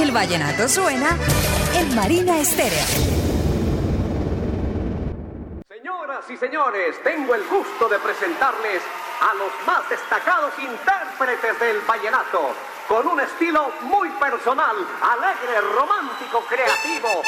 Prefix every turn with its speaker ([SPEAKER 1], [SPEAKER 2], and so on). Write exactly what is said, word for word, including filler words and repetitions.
[SPEAKER 1] El vallenato suena en Marina Estéreo.
[SPEAKER 2] Señoras y señores, tengo el gusto de presentarles a los más destacados intérpretes del vallenato, con un estilo muy personal, alegre, romántico, creativo,